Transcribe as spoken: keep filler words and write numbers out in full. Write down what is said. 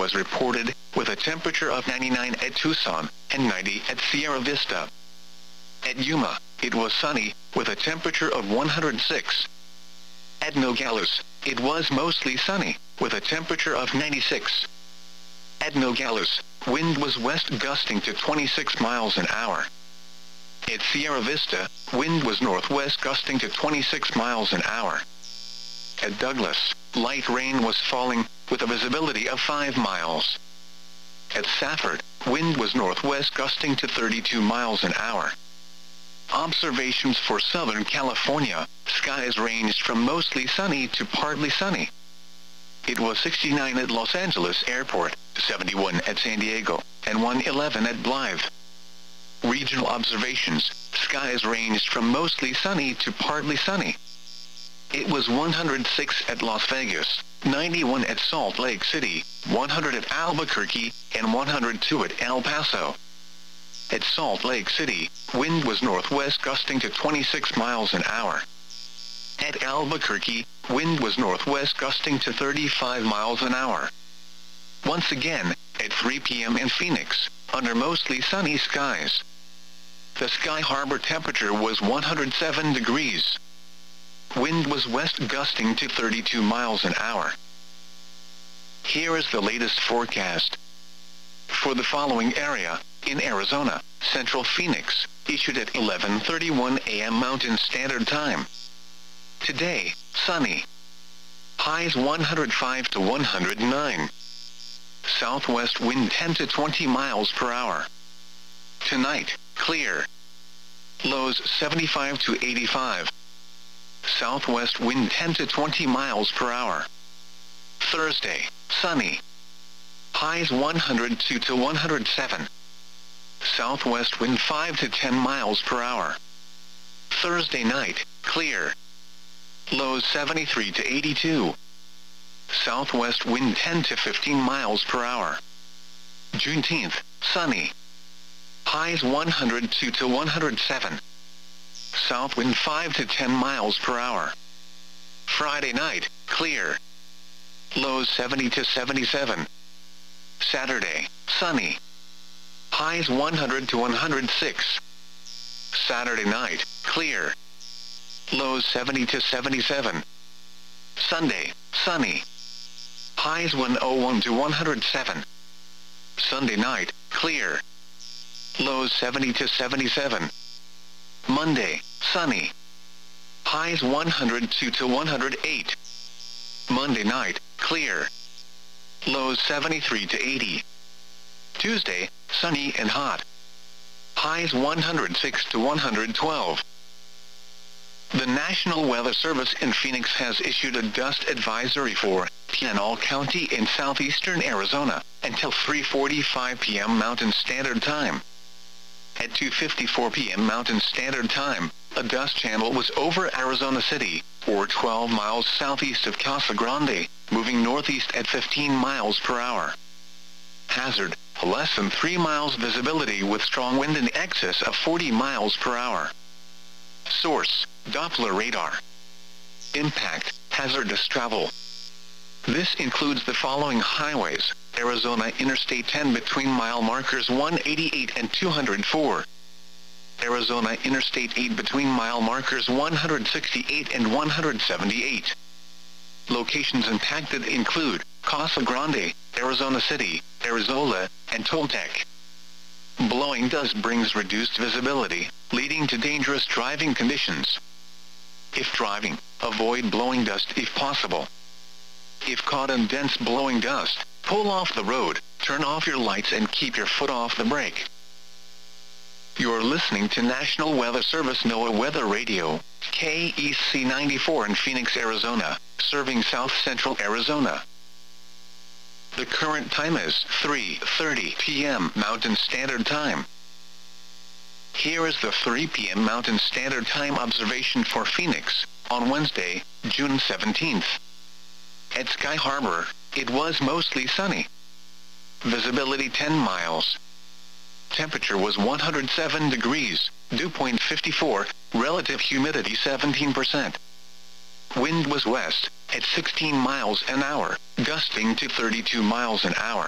was reported, with a temperature of ninety-nine at Tucson and ninety at Sierra Vista. At Yuma, it was sunny, with a temperature of one hundred six. At Nogales, it was mostly sunny, with a temperature of ninety-six. At Nogales, wind was west gusting to twenty-six miles an hour. At Sierra Vista, wind was northwest gusting to twenty-six miles an hour. At Douglas, light rain was falling, with a visibility of five miles. At Safford, wind was northwest gusting to thirty-two miles an hour. Observations for Southern California, skies ranged from mostly sunny to partly sunny. It was sixty-nine at Los Angeles Airport, seventy-one at San Diego, and one hundred eleven at Blythe. Regional observations, skies ranged from mostly sunny to partly sunny. It was one hundred six at Las Vegas, ninety-one at Salt Lake City, one hundred at Albuquerque, and one hundred two at El Paso. At Salt Lake City, wind was northwest gusting to twenty-six miles an hour. At Albuquerque, wind was northwest gusting to thirty-five miles an hour. Once again, at three p m in Phoenix, under mostly sunny skies. The Sky Harbor temperature was one hundred seven degrees. Wind was west gusting to thirty-two miles an hour. Here is the latest forecast. For the following area, in Arizona, Central Phoenix, issued at eleven thirty-one a m Mountain Standard Time. Today, sunny. Highs one hundred five to one hundred nine. Southwest wind ten to twenty miles per hour. Tonight, clear. Lows seventy-five to eighty-five. Southwest wind ten to twenty miles per hour. Thursday, sunny. Highs one hundred two to one hundred seven. Southwest wind five to ten miles per hour. Thursday night, clear. Lows seventy-three to eighty-two. Southwest wind ten to fifteen miles per hour. Juneteenth, sunny. Highs one hundred two to one hundred seven. South wind five to ten miles per hour. Friday night, clear. Lows seventy to seventy-seven. Saturday, sunny. Highs one hundred to one hundred six. Saturday night, clear. Lows seventy to seventy-seven. Sunday, sunny. Highs one hundred one to one hundred seven. Sunday night, clear. Lows seventy to seventy-seven. Monday, sunny. Highs one hundred two to one hundred eight. Monday night, clear. Lows seventy-three to eighty. Tuesday, sunny and hot. Highs one hundred six to one hundred twelve. The National Weather Service in Phoenix has issued a dust advisory for Pinal County in southeastern Arizona until three forty-five p m Mountain Standard Time. At two fifty-four p m Mountain Standard Time, a dust channel was over Arizona City, or twelve miles southeast of Casa Grande, moving northeast at fifteen miles per hour. Hazard, less than three miles visibility with strong wind in excess of forty miles per hour. Source, Doppler radar. Impact, hazardous travel. This includes the following highways: Arizona Interstate ten between mile markers one eighty-eight and two hundred four. Arizona Interstate eight between mile markers one sixty-eight and one seventy-eight. Locations impacted include Casa Grande, Arizona City, Arizola, and Toltec. Blowing dust brings reduced visibility, leading to dangerous driving conditions. If driving, avoid blowing dust if possible. If caught in dense blowing dust, pull off the road, turn off your lights and keep your foot off the brake. You're listening to National Weather Service NOAA Weather Radio, K E C ninety-four in Phoenix, Arizona, serving south central Arizona. The current time is three thirty p m Mountain Standard Time. Here is the three p m Mountain Standard Time observation for Phoenix, on Wednesday, June seventeenth. At Sky Harbor, it was mostly sunny. Visibility ten miles. Temperature was one hundred seven degrees, dew point fifty-four, relative humidity seventeen percent. Wind was west, at sixteen miles an hour, gusting to thirty-two miles an hour.